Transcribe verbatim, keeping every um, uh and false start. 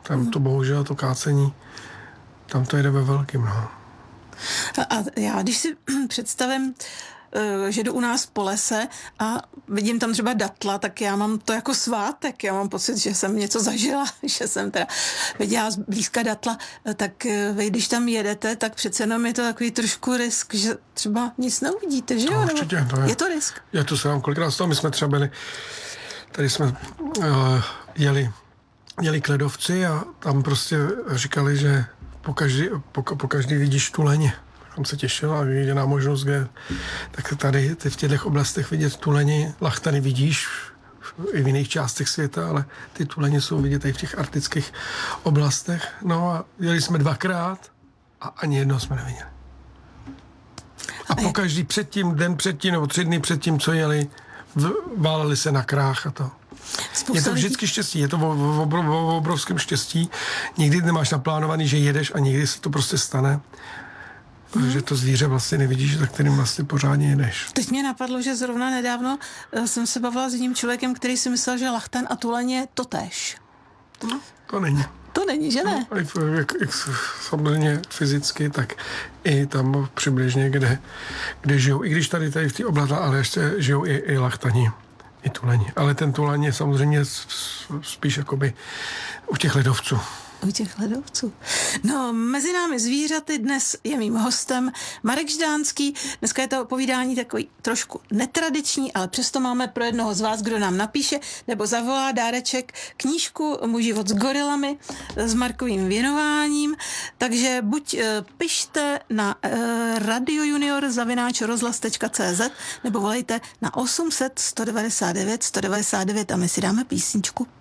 Tam to bohužel, to kácení, tam to jde ve velkým, no. A já, když si představím, že jdu u nás po lese a vidím tam třeba datla, tak já mám to jako svátek, já mám pocit, že jsem něco zažila, že jsem teda viděla blízka datla, tak vy, když tam jedete, tak přece jenom je to takový trošku risk, že třeba nic neuvidíte, že jo? No, určitě, to je, je to risk? Je to se vám kolikrát stalo, my jsme třeba byli, tady jsme uh, jeli, jeli k ledovci a tam prostě říkali, že po každý, po, po každý vidíš tuleně. Tam se těšil a je jediná možnost, kde tak tady ty v těchto oblastech vidět tuleni, lachtany vidíš i v jiných částech světa, ale ty tuleni jsou vidět i v těch arktických oblastech. No a jeli jsme dvakrát a ani jedno jsme neviděli. A po každý předtím, den předtím nebo tři dny předtím, co jeli, váleli se na krách a to. Spousta je to vždycky štěstí, je to o, o, o, o obrovském štěstí. Nikdy nemáš naplánovaný, že jedeš a někdy se to prostě stane. Mm. Že to zvíře vlastně nevidíš, za kterým vlastně pořádně jedeš. Teď mě napadlo, že zrovna nedávno jsem se bavila s jedním člověkem, který si myslel, že lachtan a tuleň je totéž. No, to není. To není, že ne? No, jak, jak, samozřejmě fyzicky, tak i tam přibližně, kde, kde žijou. I když tady, tady v té oblasti, ale ještě žijou i, i lachtani, i tuleni. Ale ten tuleň je samozřejmě spíš jakoby u těch ledovců. U těch ledovců. No, mezi námi zvířaty dnes je mým hostem Marek Žďánský. Dneska je to povídání takový trošku netradiční, ale přesto máme pro jednoho z vás, kdo nám napíše nebo zavolá dáreček knížku Můj život s gorilami s Markovým věnováním. Takže buď uh, pište na uh, radiojunior zavináč rozhlas tečka cé zet nebo volejte na osm set sto devadesát devět sto devadesát devět a my si dáme písničku.